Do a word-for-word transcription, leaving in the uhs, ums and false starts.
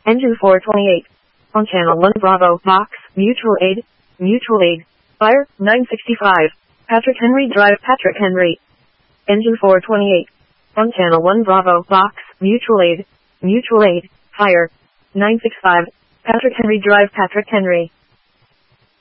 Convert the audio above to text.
Engine four twenty-eight. On channel one Bravo, Vox, Mutual Aid, Mutual Aid. Fire, nine sixty-five. Patrick Henry Drive, Patrick Henry. Engine four twenty-eight. On channel one Bravo, Vox, Mutual Aid, Mutual Aid. Fire, nine sixty-five. Patrick Henry Drive, Patrick Henry.